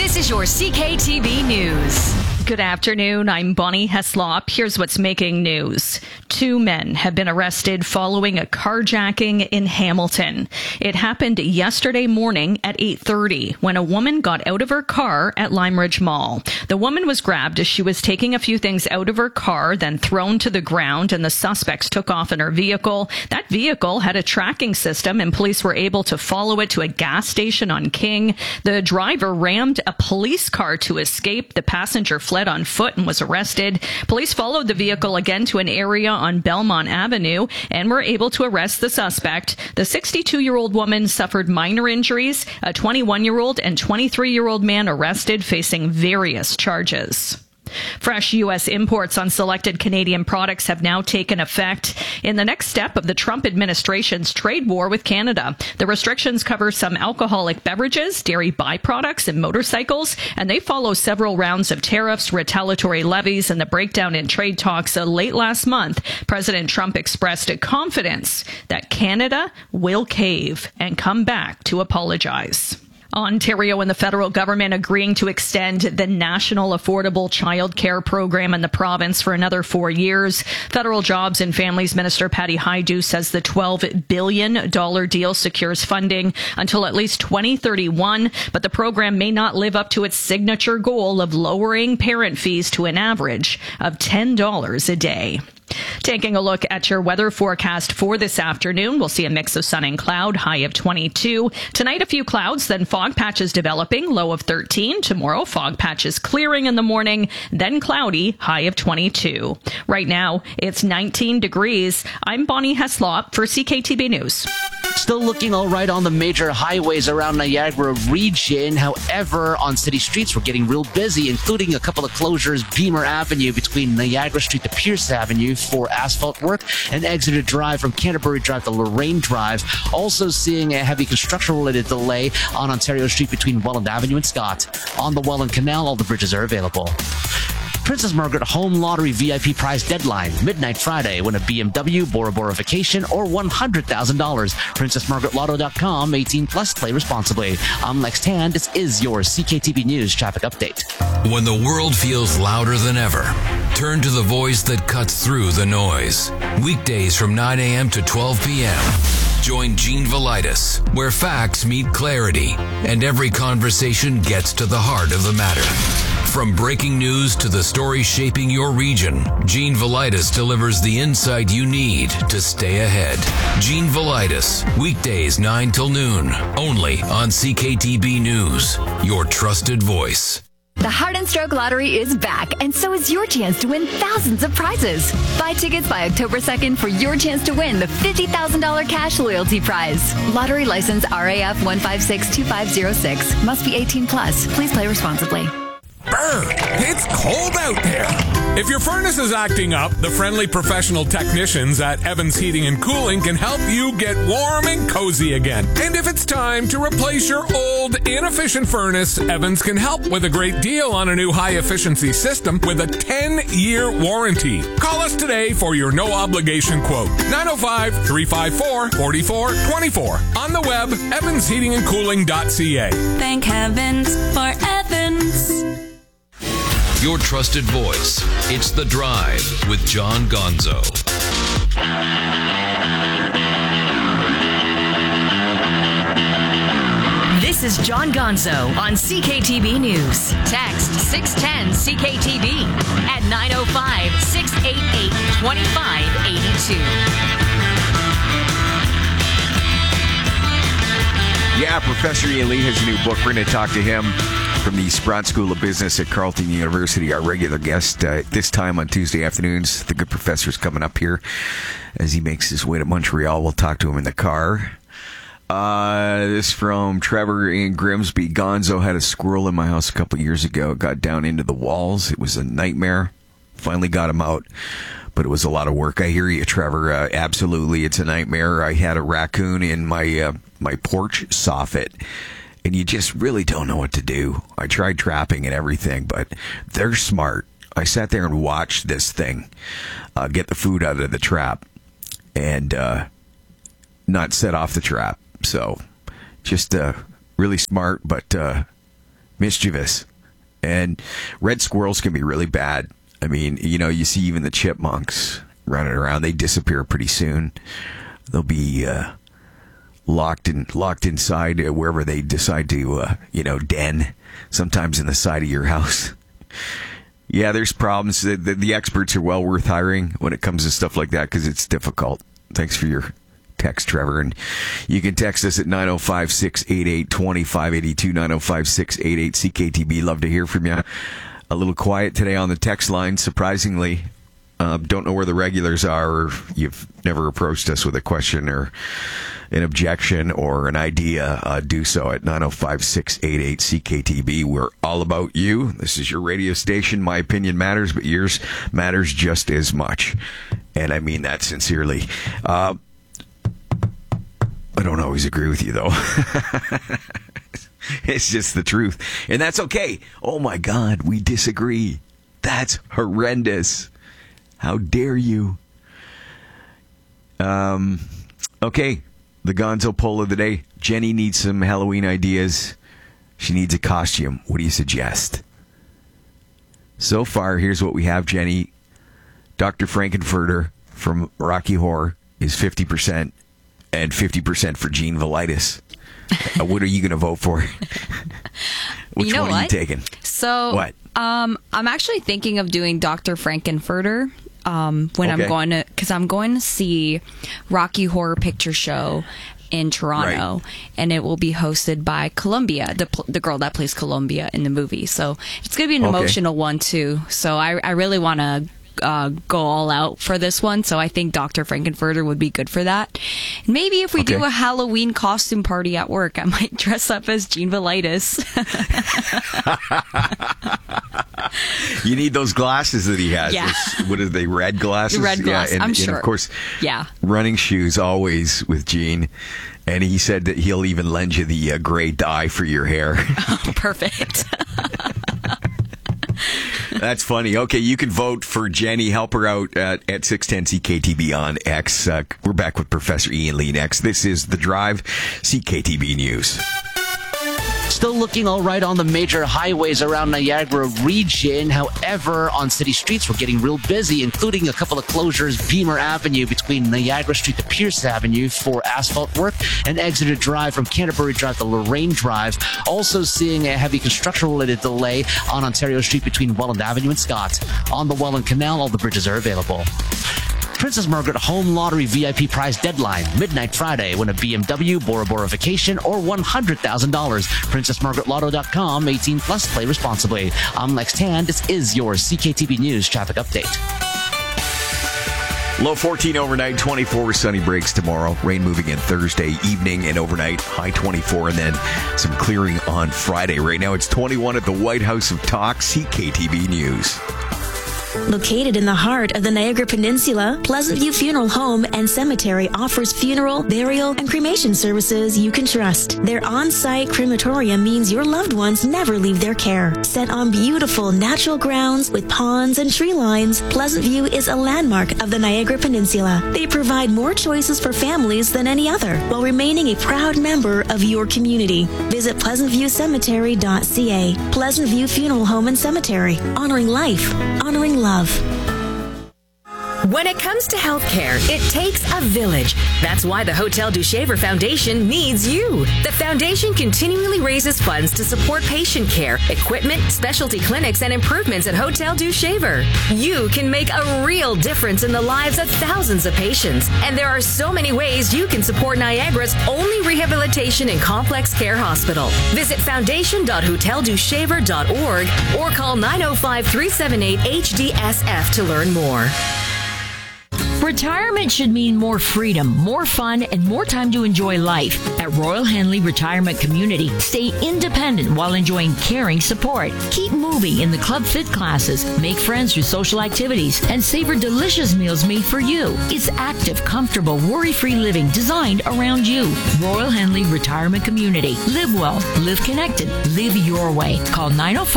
This is your CKTB News. Good afternoon. I'm Bonnie Heslop. Here's what's making news. 2 men have been arrested following a carjacking in Hamilton. It happened yesterday morning at 8:30 when a woman got out of her car at Lime Ridge Mall. The woman was grabbed as she was taking a few things out of her car, then thrown to the ground, and the suspects took off in her vehicle. That vehicle had a tracking system, and police were able to follow it to a gas station on King. The driver rammed a police car to escape. The passenger fled on foot and was arrested. Police followed the vehicle again to an area on Belmont Avenue and were able to arrest the suspect. The 62-year-old woman suffered minor injuries. A 21-year-old and 23-year-old man arrested, facing various charges. Fresh U.S. imports on selected Canadian products have now taken effect in the next step of the Trump administration's trade war with Canada. The restrictions cover some alcoholic beverages, dairy byproducts, and motorcycles, and they follow several rounds of tariffs, retaliatory levies, and the breakdown in trade talks late last month. President Trump expressed a confidence that Canada will cave and come back to apologize. Ontario and the federal government agreeing to extend the National Affordable Child Care Program in the province for another 4 years. Federal Jobs and Families Minister Patty Hajdu says the $12 billion deal secures funding until at least 2031, but the program may not live up to its signature goal of lowering parent fees to an average of $10 a day. Taking a look at your weather forecast for this afternoon, we'll see a mix of sun and cloud, high of 22. Tonight, a few clouds, then fog patches developing, low of 13. Tomorrow, fog patches clearing in the morning, then cloudy, high of 22. Right now, it's 19 degrees. I'm Bonnie Heslop for CKTB News. Still looking all right on the major highways around Niagara region. However, on city streets, we're getting real busy, including a couple of closures. Beamer Avenue between Niagara Street to Pierce Avenue for asphalt work, and Exeter Drive from Canterbury Drive to Lorraine Drive. Also seeing a heavy construction-related delay on Ontario Street between Welland Avenue and Scott. On the Welland Canal, all the bridges are available. Princess Margaret Home Lottery VIP prize deadline, midnight Friday. Win a BMW, Bora Bora vacation, or $100,000. PrincessMargaretLotto.com, 18 plus, play responsibly. I'm Lex Tan. This is your CKTB News traffic update. When the world feels louder than ever, turn to the voice that cuts through the noise. Weekdays from 9 a.m. to 12 p.m. Join Gene Velitis, where facts meet clarity and every conversation gets to the heart of the matter. From breaking news to the story shaping your region, Gene Velitis delivers the insight you need to stay ahead. Gene Velitis, weekdays 9 till noon, only on CKTB News, your trusted voice. The Heart and Stroke Lottery is back, and so is your chance to win thousands of prizes. Buy tickets by October 2nd for your chance to win the $50,000 cash loyalty prize. Lottery license RAF 1562506. Must be 18 plus. Please play responsibly. Brr, it's cold out there. If your furnace is acting up, the friendly professional technicians at Evans Heating and Cooling can help you get warm and cozy again. And if it's time to replace your old, inefficient furnace, Evans can help with a great deal on a new high-efficiency system with a 10-year warranty. Call us today for your no-obligation quote. 905-354-4424. On the web, evansheatingandcooling.ca. Thank heavens for Evans. Your trusted voice. It's The Drive with John Gonzo. This is John Gonzo on CKTB News. Text 610-CKTB at 905-688-2582. Yeah, Professor Ian Lee has a new book. We're going to talk to him from the Sprott School of Business at Carleton University, our regular guest this time on Tuesday afternoons. The good professor's coming up here as he makes his way to Montreal. We'll talk to him in the car. This from Trevor in Grimsby. Gonzo had a squirrel in my house a couple years ago. It got down into the walls. It was a nightmare. Finally got him out, but it was a lot of work. I hear you, Trevor. Absolutely, it's a nightmare. I had a raccoon in my porch soffit. And you just really don't know what to do. I tried trapping and everything, but they're smart. I sat there and watched this thing get the food out of the trap and not set off the trap. So just really smart, but mischievous. And red squirrels can be really bad. I mean, you see even the chipmunks running around. They disappear pretty soon. They'll be locked inside wherever they decide to, den, sometimes in the side of your house. Yeah, there's problems. The experts are well worth hiring when it comes to stuff like that because it's difficult. Thanks for your text, Trevor. And you can text us at 905-688-2582, 905-688-CKTB. Love to hear from you. A little quiet today on the text line, surprisingly. Don't know where the regulars are, or you've never approached us with a question or an objection or an idea. Do so at 905-688-CKTB. We're all about you. This is your radio station. My opinion matters, but yours matters just as much. And I mean that sincerely. I don't always agree with you, though. It's just the truth. And that's okay. Oh, my God, we disagree. That's horrendous. How dare you? Okay, the Gonzo poll of the day. Jenny needs some Halloween ideas. She needs a costume. What do you suggest? So far, here's what we have, Jenny. Dr. Frankenfurter from Rocky Horror is 50%, and 50% for Gene Velitis. What are you going to vote for? Which one are you taking? So, what? I'm actually thinking of doing Dr. Frankenfurter when I'm going to, because I'm going to see Rocky Horror Picture Show in Toronto, and it will be hosted by Columbia, the girl that plays Columbia in the movie. So it's going to be an emotional one too. So I really want to go all out for this one, so I think Dr. Frankenfurter would be good for that. And maybe if we do a Halloween costume party at work, I might dress up as Gene Velitis. You need those glasses that he has. Yeah. What are they, red glasses? Red glasses, and, I'm sure. And of course, yeah, running shoes always with Gene. And he said that he'll even lend you the gray dye for your hair. Oh, perfect. That's funny. Okay, you can vote for Jenny. Help her out at 610 CKTB on X. We're back with Professor Ian Lee next. This is The Drive, CKTB News. Still looking all right on the major highways around Niagara region. However, on city streets, we're getting real busy, including a couple of closures. Beamer Avenue between Niagara Street to Pierce Avenue for asphalt work, and Exeter Drive from Canterbury Drive to Lorraine Drive. Also seeing a heavy construction-related delay on Ontario Street between Welland Avenue and Scott. On the Welland Canal, all the bridges are available. Princess Margaret Home Lottery VIP prize deadline, midnight Friday. Win a BMW, Bora Bora vacation, or $100,000. PrincessMargaretLotto.com, 18 plus, play responsibly. I'm Lex Tan. This is your CKTB News traffic update. Low 14 overnight, 24 sunny breaks tomorrow. Rain moving in Thursday evening and overnight, high 24, and then some clearing on Friday. Right now it's 21 at the White House of Talk, CKTB News. Located in the heart of the Niagara Peninsula, Pleasant View Funeral Home and Cemetery offers funeral, burial, and cremation services you can trust. Their on-site crematorium means your loved ones never leave their care. Set on beautiful natural grounds with ponds and tree lines, Pleasant View is a landmark of the Niagara Peninsula. They provide more choices for families than any other, while remaining a proud member of your community. Visit PleasantViewCemetery.ca. Pleasant View Funeral Home and Cemetery. Honoring life. Honoring love. When it comes to healthcare, it takes a village. That's why the Hotel du Shaver Foundation needs you. The foundation continually raises funds to support patient care, equipment, specialty clinics, and improvements at Hotel du Shaver. You can make a real difference in the lives of thousands of patients. And there are so many ways you can support Niagara's only rehabilitation and complex care hospital. Visit foundation.hoteldushaver.org or call 905-378-HDSF to learn more. Retirement should mean more freedom, more fun, and more time to enjoy life. At Royal Henley Retirement Community, stay independent while enjoying caring support. Keep moving in the Club Fit classes, make friends through social activities, and savor delicious meals made for you. It's active, comfortable, worry-free living designed around you. Royal Henley Retirement Community. Live well, live connected, live your way. Call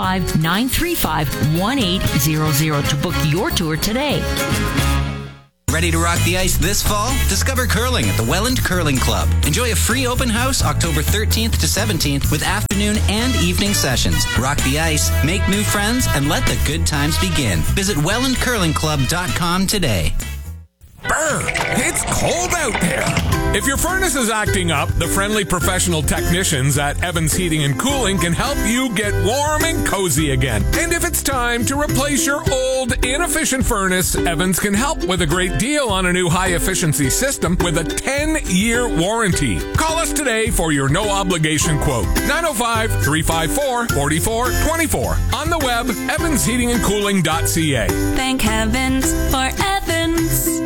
905-935-1800 to book your tour today. Ready to rock the ice this fall? Discover curling at the Welland Curling Club. Enjoy a free open house October 13th to 17th with afternoon and evening sessions. Rock the ice, make new friends, and let the good times begin. Visit wellandcurlingclub.com today. Brr, it's cold out there. If your furnace is acting up, the friendly professional technicians at Evans Heating and Cooling can help you get warm and cozy again. And if it's time to replace your old, inefficient furnace, Evans can help with a great deal on a new high-efficiency system with a 10-year warranty. Call us today for your no-obligation quote. 905-354-4424. On the web, evansheatingandcooling.ca. Thank heavens for Evans.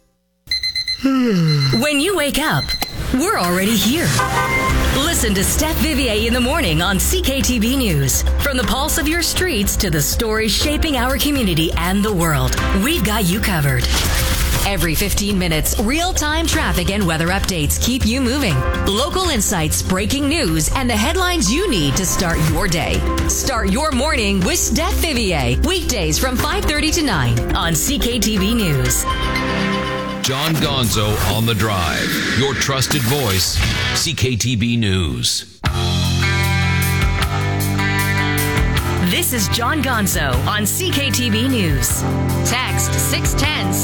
When you wake up, we're already here. Listen to Steph Vivier in the morning on CKTB News. From the pulse of your streets to the stories shaping our community and the world, we've got you covered. Every 15 minutes, real-time traffic and weather updates keep you moving. Local insights, breaking news, and the headlines you need to start your day. Start your morning with Steph Vivier. Weekdays from 5:30 to 9 on CKTB News. John Gonzo on the Drive. Your trusted voice, CKTB News. This is John Gonzo on CKTB News. Text 610